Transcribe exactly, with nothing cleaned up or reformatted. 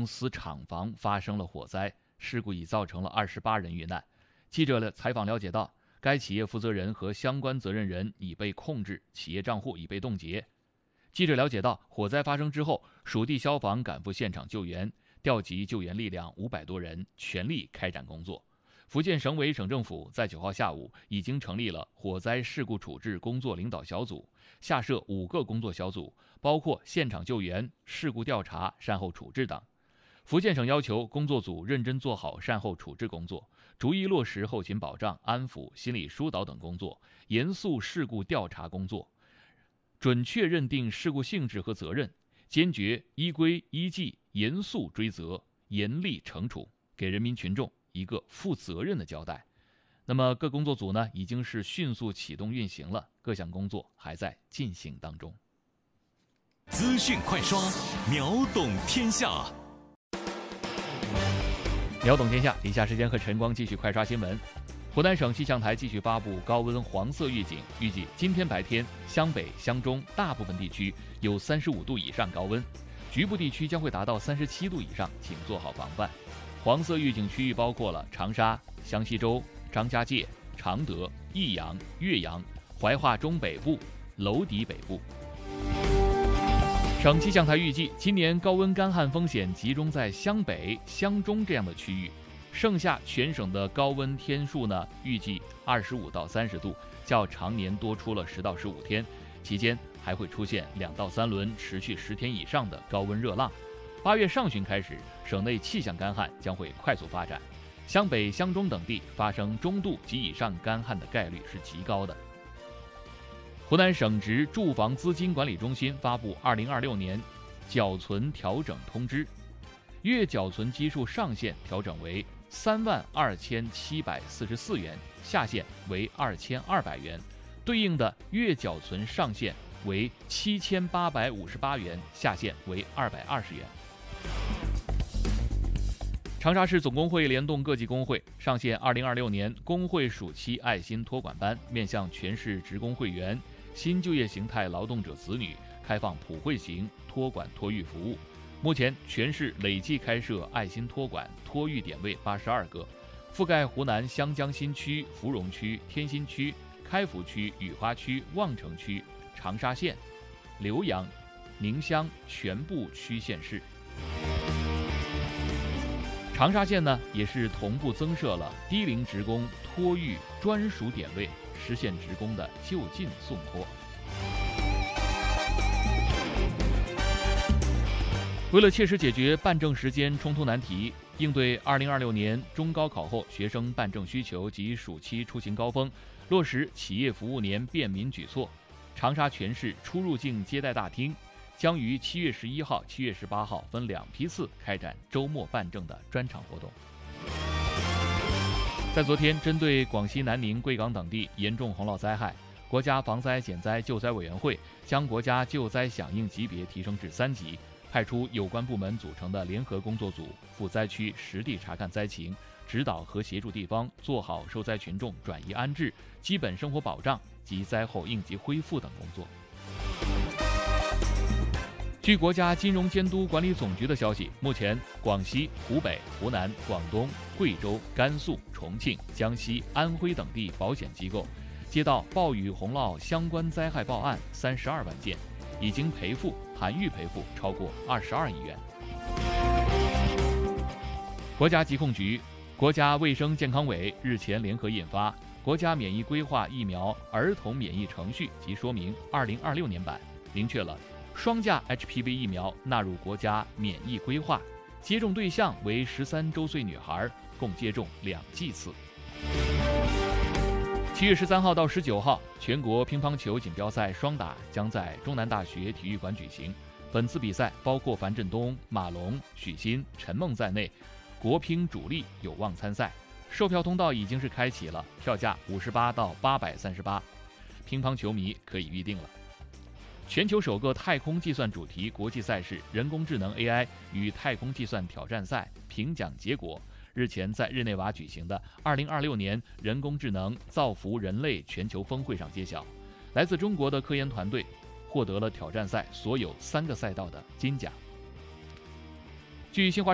公司厂房发生了火灾，事故已造成了二十八人遇难。记者的采访了解到，该企业负责人和相关责任人已被控制，企业账户已被冻结。记者了解到，火灾发生之后，属地消防赶赴现场救援，调集救援力量五百多人，全力开展工作。福建省委省政府在九号下午已经成立了火灾事故处置工作领导小组，下设五个工作小组，包括现场救援、事故调查、善后处置等。福建省要求工作组认真做好善后处置工作，逐一落实后勤保障、安抚、心理疏导等工作，严肃事故调查工作，准确认定事故性质和责任，坚决依规依纪严肃追责，严厉惩处，给人民群众一个负责任的交代。那么各工作组呢，已经是迅速启动运行了，各项工作还在进行当中。 资讯快刷，秒懂天下。 秒懂天下，以下时间和晨光继续快刷新闻。湖南省气象台继续发布高温黄色预警，预计今天白天湘北、湘中大部分地区有三十五度以上高温，局部地区将会达到三十七度以上，请做好防范。黄色预警区域包括了长沙、湘西州、张家界、常德、益阳、岳阳、怀化中北部、娄底北部。省气象台预计，今年高温干旱风险集中在湘北、湘中这样的区域，剩下全省的高温天数呢，预计二十五到三十度，较常年多出了十到十五天，期间还会出现两到三轮持续十天以上的高温热浪。八月上旬开始，省内气象干旱将会快速发展，湘北、湘中等地发生中度及以上干旱的概率是极高的。湖南省直住房资金管理中心发布二零二六年缴存调整通知，月缴存基数上限调整为三万二千七百四十四元，下限为二千二百元，对应的月缴存上限为七千八百五十八元，下限为二百二十元。长沙市总工会联动各级工会上线二零二六年工会暑期爱心托管班，面向全市职工会员、新就业形态劳动者子女开放普惠型托管托育服务。目前全市累计开设爱心托管托育点位八十二个，覆盖湖南湘江新区、芙蓉区、天心区、开福区、雨花区、望城区、长沙县、浏阳、宁乡全部区县市。长沙县呢，也是同步增设了低龄职工托育专属点位，实现职工的就近送托。为了切实解决办证时间冲突难题，应对二零二六年中高考后学生办证需求及暑期出行高峰，落实企业服务年便民举措，长沙全市出入境接待大厅将于七月十一号、七月十八号分两批次开展周末办证的专场活动。在昨天，针对广西南宁、贵港等地严重洪涝灾害，国家防灾减灾救灾委员会将国家救灾响应级别提升至三级，派出有关部门组成的联合工作组赴灾区实地查看灾情，指导和协助地方做好受灾群众转移安置、基本生活保障及灾后应急恢复等工作。据国家金融监督管理总局的消息，目前广西、湖北、湖南、广东、贵州、甘肃、重庆、江西、安徽等地保险机构接到暴雨洪涝相关灾害报案三十二万件，已经赔付含预赔付超过二十二亿元。国家疾控局、国家卫生健康委日前联合印发《国家免疫规划疫苗儿童免疫程序及说明（二零二六年版）》，明确了双价 H P V 疫苗纳入国家免疫规划，接种对象为十三周岁女孩，共接种两剂次。七月十三号到十九号，全国乒乓球锦标赛双打将在中南大学体育馆举行。本次比赛包括樊振东、马龙、许昕、陈梦在内，国乒主力有望参赛。售票通道已经是开启了，票价五十八到八百三十八，乒乓球迷可以预定了。全球首个太空计算主题国际赛事人工智能 A I 与太空计算挑战赛评奖结果日前在日内瓦举行的二零二六年人工智能造福人类全球峰会上揭晓，来自中国的科研团队获得了挑战赛所有三个赛道的金奖。据新华